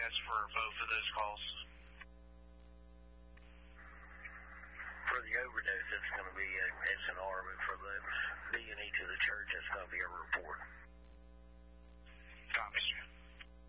apologize for both of those calls. For the overdose, it's going to be